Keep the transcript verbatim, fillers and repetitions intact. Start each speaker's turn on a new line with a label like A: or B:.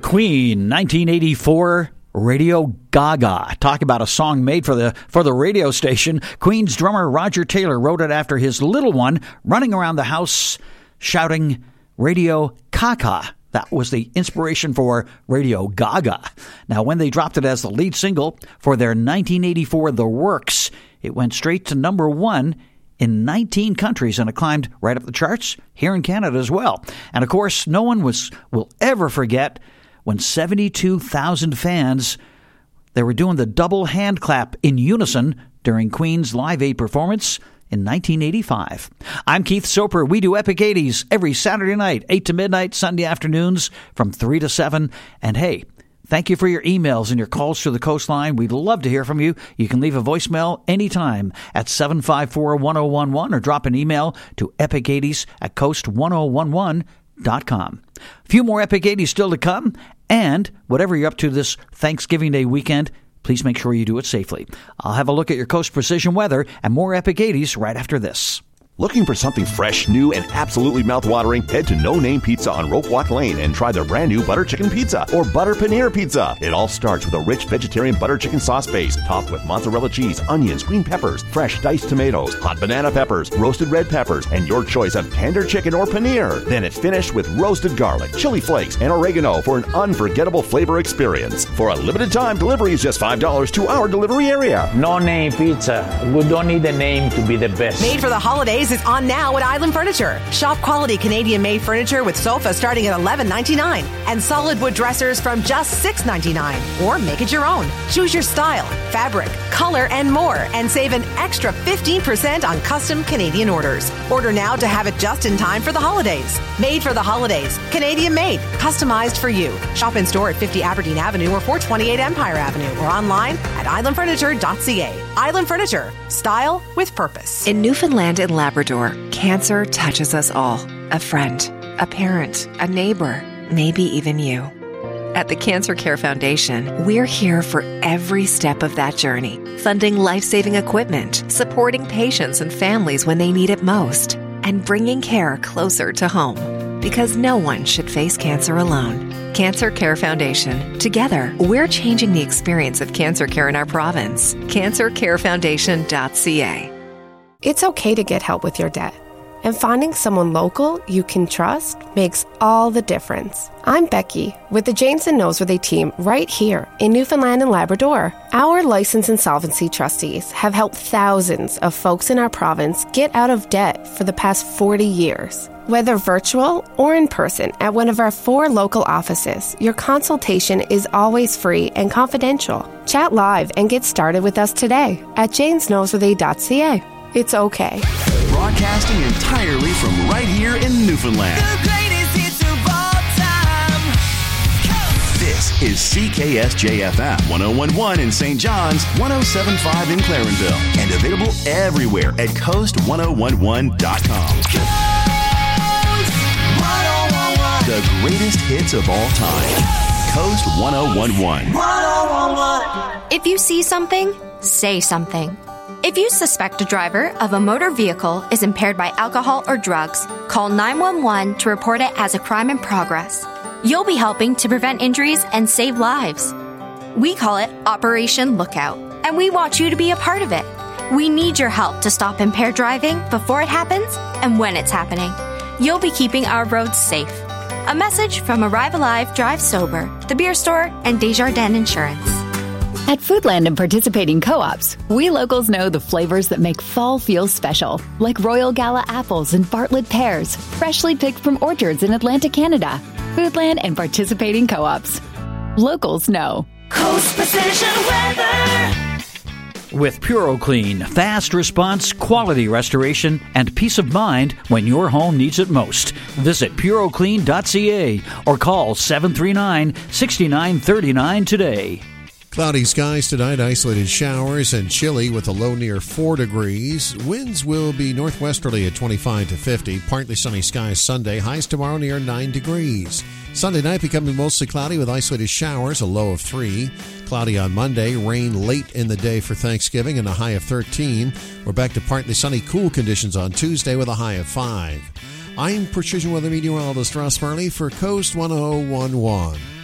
A: Queen, nineteen eighty-four, Radio Gaga. Talk about a song made for the for the radio station. Queen's drummer Roger Taylor wrote it after his little one running around the house shouting Radio Caca. That was the inspiration for Radio Gaga. Now, when they dropped it as the lead single for their nineteen eighty-four The Works, it went straight to number one in nineteen countries, and it climbed right up the charts here in Canada as well. And of course, no one was will ever forget when seventy-two thousand fans, they were doing the double hand clap in unison during Queen's Live Aid performance in nineteen eighty-five. I'm Keith Soper. We do Epic eighties every Saturday night, eight to midnight, Sunday afternoons from three to seven. And hey, thank you for your emails and your calls to the Coastline. We'd love to hear from you. You can leave a voicemail anytime at seven five four, one oh one one or drop an email to epic eighties at coast ten eleven dot com. A few more Epic eighties still to come, and whatever you're up to this Thanksgiving Day weekend, please make sure you do it safely. I'll have a look at your Coast Precision weather and more Epic eighties right after this.
B: Looking for something fresh, new, and absolutely mouth-watering? Head to No Name Pizza on Rope Walk Lane and try their brand new butter chicken pizza or butter paneer pizza. It all starts with a rich vegetarian butter chicken sauce base topped with mozzarella cheese, onions, green peppers, fresh diced tomatoes, hot banana peppers, roasted red peppers, and your choice of tender chicken or paneer. Then it's finished with roasted garlic, chili flakes, and oregano for an unforgettable flavor experience. For a limited time, delivery is just five dollars to our delivery area.
C: No Name Pizza. We don't need a name to be the best.
D: Made for the holidays is on now at Island Furniture. Shop quality Canadian-made furniture with sofas starting at eleven ninety-nine and solid wood dressers from just six ninety-nine. Or make it your own. Choose your style, fabric, color, and more, and save an extra fifteen percent on custom Canadian orders. Order now to have it just in time for the holidays. Made for the holidays. Canadian-made. Customized for you. Shop in store at fifty Aberdeen Avenue or four twenty-eight Empire Avenue or online at island furniture dot c a. Island Furniture. Style with purpose.
E: In Newfoundland and Labrador, cancer touches us all. A friend, a parent, a neighbor, maybe even you. At the Cancer Care Foundation, we're here for every step of that journey, funding life-saving equipment, supporting patients and families when they need it most, and bringing care closer to home. Because no one should face cancer alone. Cancer Care Foundation. Together, we're changing the experience of cancer care in our province. cancer care foundation dot c a.
F: It's okay to get help with your debt. And finding someone local you can trust makes all the difference. I'm Becky with the Janes and Noseworthy team right here in Newfoundland and Labrador. Our licensed insolvency trustees have helped thousands of folks in our province get out of debt for the past forty years. Whether virtual or in person at one of our four local offices, your consultation is always free and confidential. Chat live and get started with us today at janes noseworthy dot c a. It's okay.
G: Broadcasting entirely from right here in Newfoundland.
H: The greatest hits of all time.
G: This is C K S J F M one oh one point one in Saint John's, one oh seven point five in Clarenville, and available everywhere at coast ten eleven dot com. The greatest hits of all time. Coast ten eleven.
I: If you see something, say something. If you suspect a driver of a motor vehicle is impaired by alcohol or drugs, call nine one one to report it as a crime in progress. You'll be helping to prevent injuries and save lives. We call it Operation Lookout, and we want you to be a part of it. We need your help to stop impaired driving before it happens and when it's happening. You'll be keeping our roads safe. A message from Arrive Alive, Drive Sober, the Beer Store, and Desjardins Insurance.
J: At Foodland and participating co-ops, we locals know the flavors that make fall feel special, like Royal Gala apples and Bartlett pears, freshly picked from orchards in Atlantic Canada. Foodland and participating co-ops. Locals know.
H: Coast Precision Weather.
A: With PuroClean, fast response, quality restoration, and peace of mind when your home needs it most. Visit puro clean dot c a or call seven three nine, six nine three nine today.
K: Cloudy skies tonight, isolated showers and chilly with a low near four degrees. Winds will be northwesterly at twenty-five to fifty. Partly sunny skies Sunday. Highs tomorrow near nine degrees. Sunday night becoming mostly cloudy with isolated showers, a low of three. Cloudy on Monday. Rain late in the day for Thanksgiving and a high of thirteen. We're back to partly sunny, cool conditions on Tuesday with a high of five. I'm Precision Weather Meteorologist Ross Farley for Coast ten eleven.